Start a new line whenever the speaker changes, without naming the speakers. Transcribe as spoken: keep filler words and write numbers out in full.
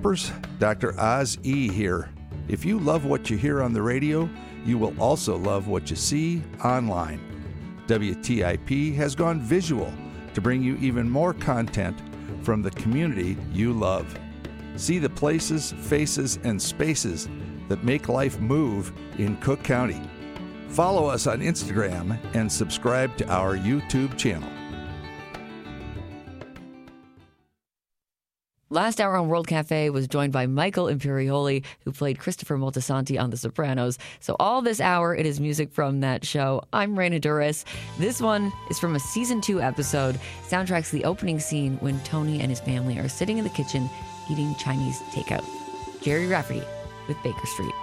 Doctor Oz E. here. If you love what you hear on the radio, you will also love what you see online. W T I P has gone visual to bring you even more content from the community you love. See the places, faces, and spaces that make life move in Cook County. Follow us on Instagram and subscribe to our YouTube channel.
Last hour on World Cafe was joined by Michael Imperioli, who played Christopher Moltisanti on The Sopranos. So all this hour, it is music from that show. I'm Raina Duras. This one is from a season two episode. Soundtracks the opening scene when Tony and his family are sitting in the kitchen eating Chinese takeout. Jerry Rafferty with Baker Street.